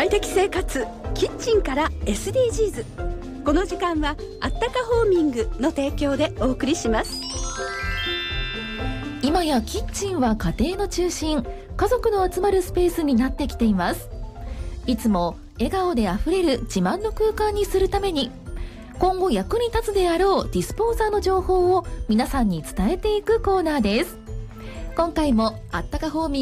快適生活キッチンから SDGs。 この時間はあったかホーミングの提供でお送りします。 今やキッチンは家庭の中心、家族の集まるスペースになってきています。いつも笑顔であふれる自慢の空間にするために、今後役に立つであろうディスポーザーの情報を皆さんに伝えていくコーナーです。今回もあったかホーミング